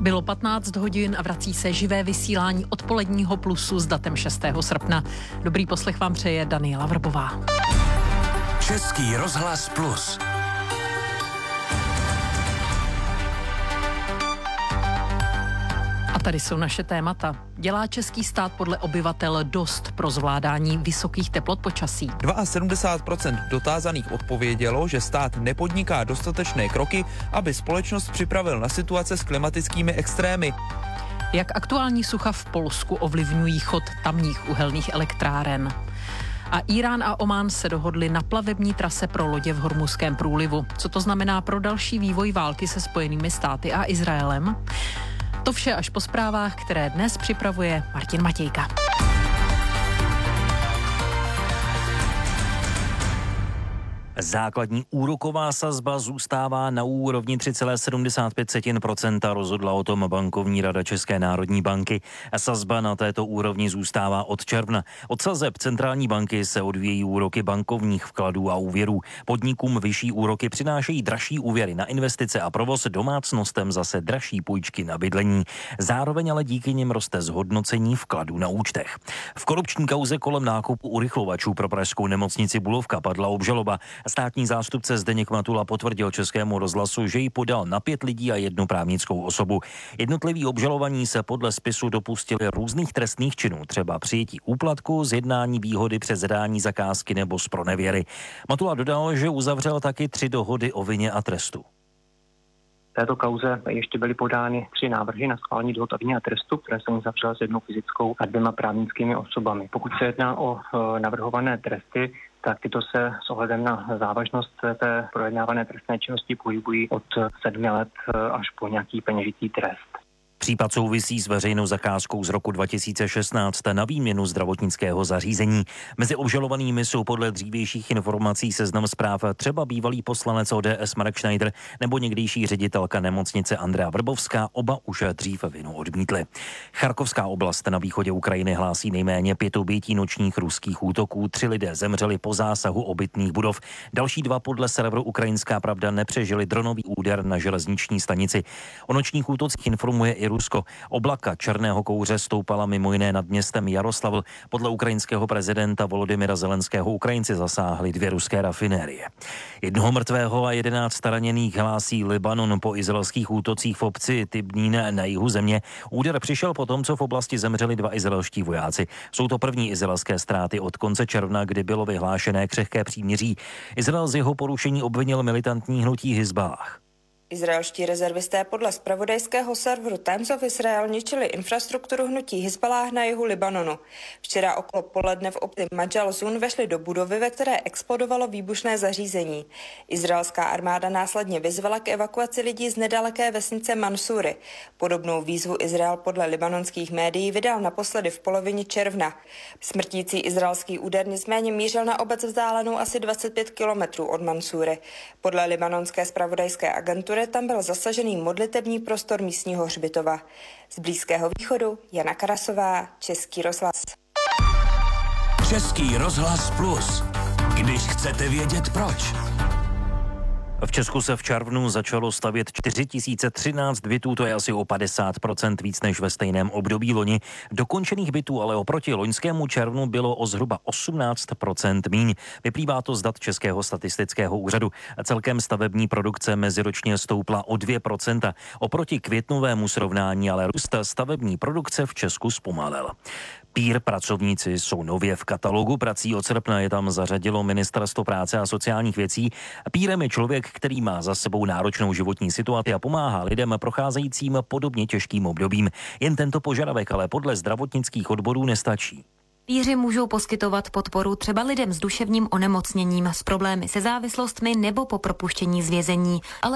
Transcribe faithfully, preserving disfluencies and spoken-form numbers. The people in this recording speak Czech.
Bylo patnáct hodin a vrací se živé vysílání odpoledního Plusu s datem šestého srpna. Dobrý poslech vám přeje Daniela Vrbová. Český rozhlas Plus. A tady jsou naše témata. Dělá český stát podle obyvatel dost pro zvládání vysokých teplot počasí? sedmdesát dva procent dotázaných odpovědělo, že stát nepodniká dostatečné kroky, aby společnost připravil na situace s klimatickými extrémy. Jak aktuální sucha v Polsku ovlivňují chod tamních uhelných elektráren? A Írán a Omán se dohodli na plavební trase pro lodě v Hormuzském průlivu. Co to znamená pro další vývoj války se Spojenými státy a Izraelem? To vše až po zprávách, které dnes připravuje Martin Matějka. Základní úroková sazba zůstává na úrovni tři celá sedmdesát pět procenta, rozhodla o tom bankovní rada České národní banky. Sazba na této úrovni zůstává od června. Od sazeb centrální banky se odvíjejí úroky bankovních vkladů a úvěrů. Podnikům vyšší úroky přinášejí dražší úvěry na investice a provoz, domácnostem zase dražší půjčky na bydlení. Zároveň ale díky nim roste zhodnocení vkladů na účtech. V korupční kauze kolem nákupu urychlovačů pro pražskou nemocnici Bulovka padla obžaloba. Státní zástupce Zdeněk Matula potvrdil Českému rozhlasu, že ji podal na pět lidí a jednu právnickou osobu. Jednotliví obžalovaní se podle spisu dopustili různých trestných činů, třeba přijetí úplatku, zjednání výhody přes zadání zakázky nebo zpronevěry. Matula dodal, že uzavřel taky tři dohody o vině a trestu. V této kauze ještě byly podány tři návrhy na schválení dohod o vině a trestu, které jsem uzavřel s jednou fyzickou a dvěma právnickými osobami. Pokud se jedná o e, navrhované tresty, tak tyto se s ohledem na závažnost té projednávané trestné činnosti pohybují od sedmi let až po nějaký peněžitý trest. Případ souvisí s veřejnou zakázkou z roku dva tisíce šestnáct na výměnu zdravotnického zařízení. Mezi obžalovanými jsou podle dřívějších informací Seznam Zpráv třeba bývalý poslanec O D S Marek Schneider nebo někdejší ředitelka nemocnice Andrea Vrbovská, oba už dřív vinu odmítli. Charkovská oblast na východě Ukrajiny hlásí nejméně pět obětí nočních ruských útoků. Tři lidé zemřeli po zásahu obytných budov. Další dva podle serveru Ukrajinská pravda nepřežili dronový úder na železniční stanici. O nočních útocích informuje i Rusko. Oblaka černého kouře stoupala mimo jiné nad městem Jaroslavl. Podle ukrajinského prezidenta Volodymyra Zelenského Ukrajinci zasáhli dvě ruské rafinérie. Jednoho mrtvého a jedenáct raněných hlásí Libanon po izraelských útocích v obci Tibnín na jihu země. Úder přišel po tom, co v oblasti zemřeli dva izraelští vojáci. Jsou to první izraelské ztráty od konce června, kdy bylo vyhlášené křehké příměří. Izrael z jeho porušení obvinil militantní hnutí Hizballáh. Izraelští rezervisté podle zpravodajského serveru Times of Israel ničili infrastrukturu hnutí Hizballáh na jihu Libanonu. Včera okolo poledne v obci Majal Zun vešli do budovy, ve které explodovalo výbušné zařízení. Izraelská armáda následně vyzvala k evakuaci lidí z nedaleké vesnice Mansury. Podobnou výzvu Izrael podle libanonských médií vydal naposledy v polovině června. Smrtící izraelský úder nicméně mířil na obec vzdálenou asi dvacet pět kilometrů od Mansury. Podle libanonské zpravodajské agentury tam byl zasažený modlitební prostor místního hřbitova. Z Blízkého východu Jana Karasová, Český rozhlas. Český rozhlas Plus. Když chcete vědět proč. V Česku se v červnu začalo stavět čtyři tisíce třináct bytů, to je asi o padesát procent víc než ve stejném období loni. Dokončených bytů ale oproti loňskému červnu bylo o zhruba osmnáct procent míň. Vyplývá to z dat Českého statistického úřadu. Celkem stavební produkce meziročně stoupla o dvě procenta. Oproti květnovému srovnání ale růst stavební produkce v Česku zpomalil. Pír pracovníci jsou nově v katalogu prací. Od srpna je tam zařadilo Ministerstvo práce a sociálních věcí. Pírem je člověk, který má za sebou náročnou životní situaci a pomáhá lidem procházejícím podobně těžkým obdobím. Jen tento požadavek ale podle zdravotnických odborů nestačí. Píři můžou poskytovat podporu třeba lidem s duševním onemocněním, s problémy se závislostmi nebo po propuštění z vězení, ale